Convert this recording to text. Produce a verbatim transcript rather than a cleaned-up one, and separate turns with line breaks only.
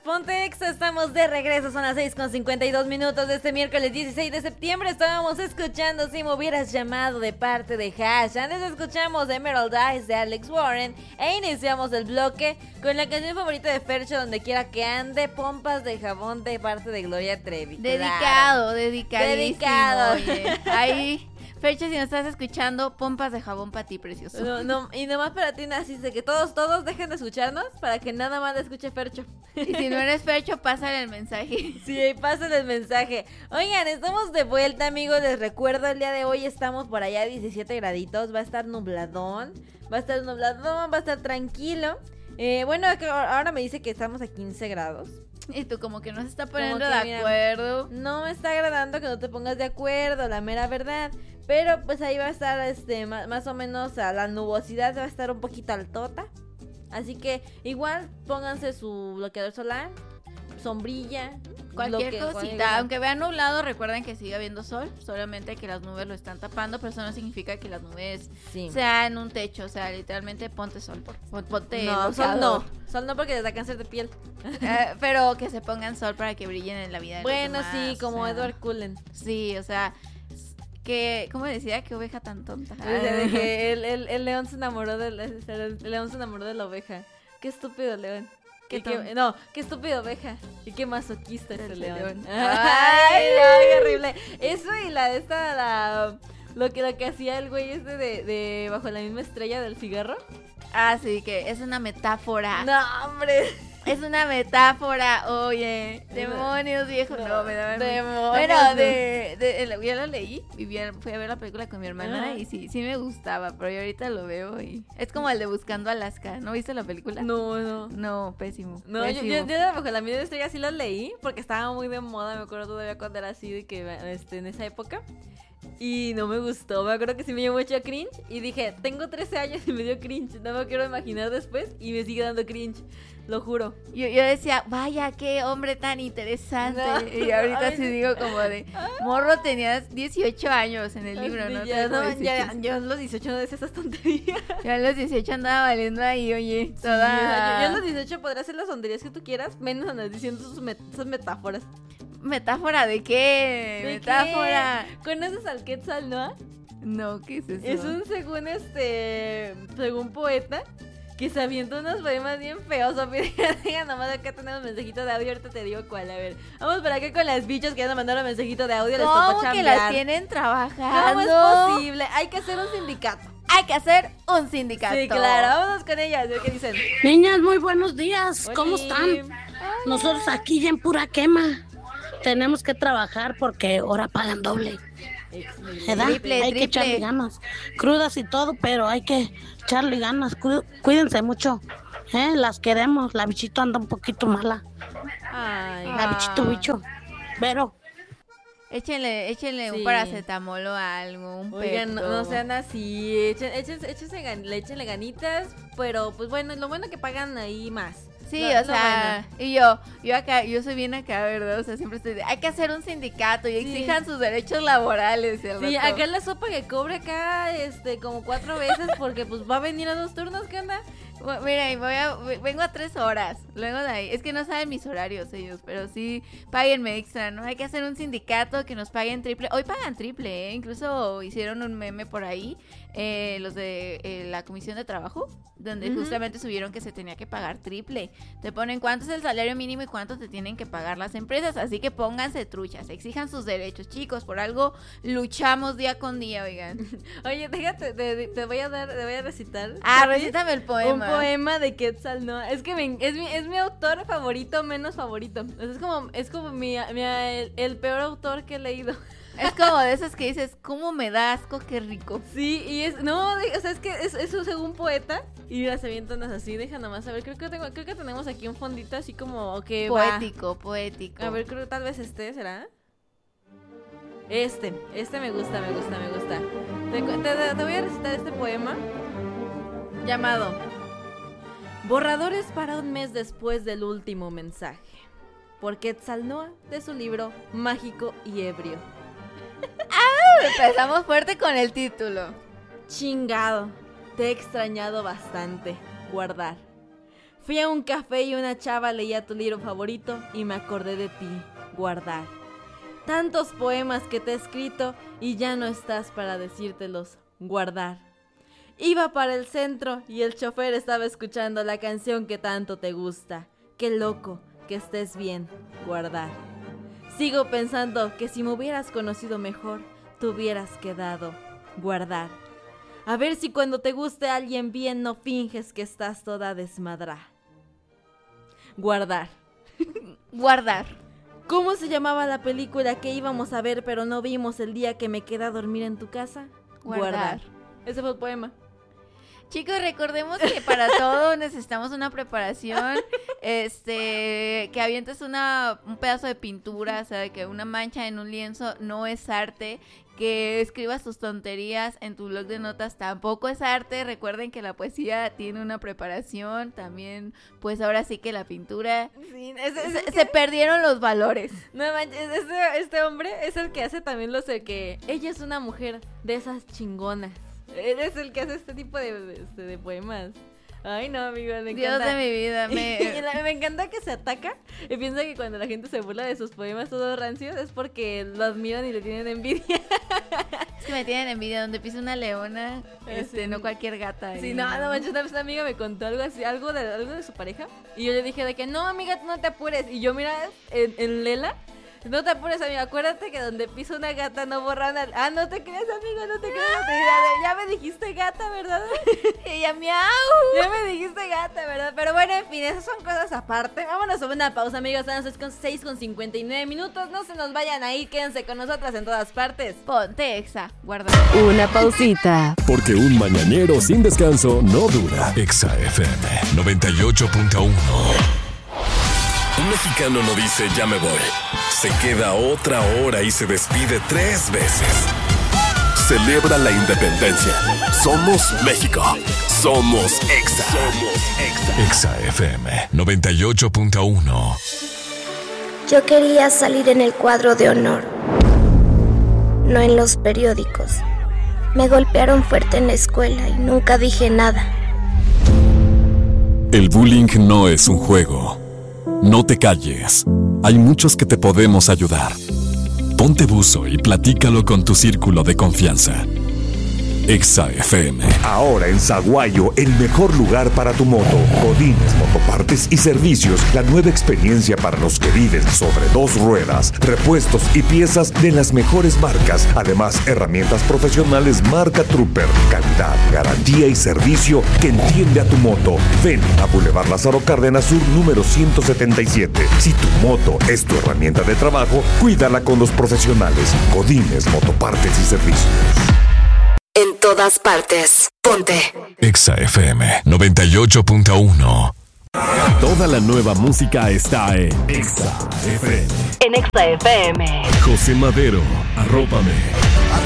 Ponte Exa, estamos de regreso, son las seis con cincuenta y dos minutos de este miércoles dieciséis de septiembre. Estábamos escuchando Si me hubieras llamado de parte de Hash. Antes escuchamos Emerald Eyes de Alex Warren e iniciamos el bloque con la canción favorita de Fercho, Donde quiera que ande, Pompas de jabón de parte de Gloria Trevi.
Dedicado,
Claro.
dedicadísimo.
Dedicado.
Oye. Ahí, Fercho, si nos estás escuchando, pompas de jabón para ti, precioso.
No, no, y nomás para ti, así de que todos, todos dejen de escucharnos para que nada más le escuche Fercho.
Y si no eres Fercho, pásale el mensaje.
Sí, pasen el mensaje. Oigan, estamos de vuelta, amigos. Les recuerdo, el día de hoy estamos por allá a diecisiete graditos. Va a estar nubladón. Va a estar nubladón, va a estar tranquilo. Eh, bueno, ahora me dice que estamos a quince grados.
Y tú como que no se está poniendo
Como que,
de
mira,
acuerdo.
No me está agradando que no te pongas de acuerdo, la mera verdad. Pero pues ahí va a estar este más, más o menos a la nubosidad va a estar un poquito altota. Así que igual pónganse su bloqueador solar, sombrilla,
Cualquier
bloque,
cosita,
cualquier...
aunque vea nublado, recuerden que sigue habiendo sol, solamente que las nubes lo están tapando, pero eso no significa que las nubes
Sí.
sean un techo, o sea, literalmente ponte sol, por, pon- ponte
No, sol
bloqueador.
no, sol no porque les da cáncer de piel.
Eh, pero que se pongan sol para que brillen en la vida de
Bueno,
los demás,
sí, como
o sea,
Edward Cullen.
Sí, o sea, que, ¿cómo decía? Qué oveja tan tonta.
O sea, de que el, el, el león se enamoró de la, el león se enamoró de la oveja. Qué estúpido león.
Qué
Y qué-
ton-
no, qué estúpido oveja. Y qué masoquista es
Ese
el león.
león.
Ay, no, qué horrible. Eso y la de esta, la... Lo que, lo que hacía el güey este de, de Bajo la misma estrella del cigarro.
Ah, sí, que es una metáfora.
No, hombre.
Es una metáfora, oye. Demonios, viejo. No,
No,
me daban.
demonios,
Bueno,
no.
de, de, el- ya lo leí y vi- fui a ver la película con mi hermana
Ajá.
y sí, sí me gustaba, pero yo ahorita lo veo y es como el de Buscando Alaska. ¿No viste la película?
No, no.
No, pésimo.
No, yo,
pésimo.
yo, yo de Bajo la misma estrella sí lo leí porque estaba muy de moda, me acuerdo todavía cuando era así de que este, en esa época. Y no me gustó, me acuerdo que sí me dio mucho cringe. Y dije, tengo trece años y me dio cringe. No me quiero imaginar después y me sigue dando cringe. Lo juro.
Yo, yo decía, vaya, qué hombre tan interesante.
No.
Y ahorita
Ay,
sí
no.
digo como de, morro, tenías dieciocho años en el libro,
Ay,
¿no?
Ya,
Tengo
no, ya,
dieciocho.
yo a los dieciocho no decía esas tonterías.
Ya a los dieciocho andaba valiendo ahí, oye,
Sí,
toda...
o sea, yo, yo a los dieciocho podré hacer las tonterías que tú quieras, menos andar diciendo sus, met- sus metáforas.
¿Metáfora de qué?
¿De
Metáfora.
qué? ¿Conoces al Quetzal, no?
No, ¿qué es eso?
Es un según este, según poeta, que se avienta unos poemas bien feos. O mira, diga, nomás acá tenemos mensajito de audio, ahorita te digo cuál, a ver. Vamos por acá con las bichos que ya nos mandaron mensajito de audio, les tocó
¿Cómo que
chambear.
las tienen trabajando?
¿Cómo es posible? Hay que hacer un sindicato.
Hay que hacer un sindicato.
Sí, claro, vámonos con ellas, a ver qué dicen.
Niñas, muy buenos días. ¿Cómo
Oli.
están? Nosotros aquí ya en pura quema. Tenemos que trabajar porque ahora pagan doble. ¿Verdad?
Triple,
hay que
triple.
echarle ganas. Crudas y todo, pero hay que echarle ganas. Cu- Cuídense mucho. ¿eh? Las queremos. La bichito anda un poquito mala.
Ay,
La bichito bicho. Pero
Échenle, échenle
Sí.
un paracetamol o algo, un
oigan, no,
Pepto.
no sean así, echen, échense, échense gan- le échenle ganitas, pero pues bueno, lo bueno que pagan ahí más.
Sí,
Lo-
o
lo
sea, y yo, yo acá, yo soy bien acá, ¿verdad? O sea, siempre estoy de, hay que hacer un sindicato y
Sí.
exijan sus derechos laborales. el
Sí,
rato.
acá la sopa que cobre acá, este, como cuatro veces porque pues va a venir a dos turnos, ¿qué onda?
Bu- Mira, y voy a, ve- vengo a tres horas, luego de ahí, es que no saben mis horarios ellos, pero sí, páguenme extra, ¿no? Hay que hacer un sindicato que nos paguen triple, hoy pagan triple, ¿eh? Incluso hicieron un meme por ahí, eh, los de eh, la comisión de trabajo, donde
Ujú.
justamente subieron que se tenía que pagar triple, te ponen cuánto es el salario mínimo y cuánto te tienen que pagar las empresas, así que pónganse truchas, exijan sus derechos, chicos, por algo luchamos día con día, oigan.
Oye, déjate, te, te voy a dar, te voy a recitar.
Ah,
¿sí?
recítame el poema.
Un poema de Quetzal, ¿no? Es que me- es, mi, es mi autor favorito menos favorito. O sea, es como, es como mi, mi- el, el peor autor que he leído.
Es como de esos que dices, ¿cómo me da asco? Qué rico.
Sí, y es, no, de- o sea, es que es, es un según poeta. Y las avientan así, deja nomás, a ver, creo que tengo, creo que tenemos aquí un fondito así como que va.
Poético, poético.
A ver, creo que tal vez este, ¿será? Este, este me gusta, me gusta, me gusta. Te, cu- te- te voy a recitar este poema llamado Borradores para un mes después del último mensaje, por Quetzalnoa, de su libro Mágico y Ebrio.
Empezamos fuerte con el título.
Chingado, te he extrañado bastante. Guardar. Fui a un café y una chava leía tu libro favorito y me acordé de ti, guardar. Tantos poemas que te he escrito y ya no estás para decírtelos, guardar. Iba para el centro y el chofer estaba escuchando la canción que tanto te gusta. Qué loco, que estés bien, guardar. Sigo pensando que si me hubieras conocido mejor, te hubieras quedado, guardar. A ver si cuando te guste alguien bien no finges que estás toda desmadrada. Guardar.
Guardar.
¿Cómo se llamaba la película que íbamos a ver pero no vimos el día que me quedé a dormir en tu casa?
Guardar. Guardar.
Ese fue el poema.
Chicos, recordemos que para todo necesitamos una preparación, este, que avientes una, un pedazo de pintura, o sea, que una mancha en un lienzo no es arte, que escribas tus tonterías en tu blog de notas tampoco es arte. Recuerden que la poesía tiene una preparación, también, pues ahora sí que la pintura,
sí, es, es,
se,
es que...
se perdieron los valores.
No manches, este, este hombre es el que hace también lo sé que ella es una mujer de esas chingonas. Él es el que hace este tipo de, de, de poemas. Ay, no, amigo, me encanta.
Dios de mi vida, me...
me encanta que se ataca y piensa que cuando la gente se burla de sus poemas todos rancios es porque lo admiran y le tienen envidia.
Es que me tienen envidia, donde pisa una leona, este, sí. No cualquier gata.
Sí,
y...
no, no manches, una vez una amiga me contó algo así, algo de, algo de su pareja, y yo le dije de que, no, amiga, tú no te apures, y yo, mira, en, en Lela, no te apures, amiga, acuérdate que donde pisa una gata no borra una... Ah, no te creas, amigo, no te creas. Ya, ya me dijiste gata, ¿verdad?
Y ya miau.
Ya me dijiste gata, ¿verdad? Pero bueno, en fin, esas son cosas aparte. Vámonos a una pausa, amigos. Son las seis con cincuenta y nueve minutos. No se nos vayan ahí, quédense con nosotras en todas partes.
Ponte Exa, guarda.
Una pausita. Porque un mañanero sin descanso no dura. Exa F M noventa y ocho punto uno. Un mexicano no dice ya me voy. Se queda otra hora y se despide tres veces. Celebra la independencia. Somos México. Somos Exa. Somos Exa. Exa F M noventa y ocho punto uno.
Yo quería salir en el cuadro de honor, no en los periódicos. Me golpearon fuerte en la escuela y nunca dije nada.
El bullying no es un juego. No te calles. Hay muchos que te podemos ayudar. Ponte buzo y platícalo con tu círculo de confianza. Exa F M.
Ahora en Saguayo, el mejor lugar para tu moto. Godínez Motopartes y Servicios, la nueva experiencia para los que viven sobre dos ruedas. Repuestos y piezas de las mejores marcas. Además, herramientas profesionales marca Trooper. Calidad, garantía y servicio que entiende a tu moto. Ven a Boulevard Lázaro Cárdenas Sur, número ciento setenta y siete. Si tu moto es tu herramienta de trabajo, cuídala con los profesionales. Godínez Motopartes y Servicios.
En todas partes. Ponte
Exa F M noventa y ocho punto uno. Toda la nueva música está en Exa F M.
En Exa F M.
José Madero, arrópame.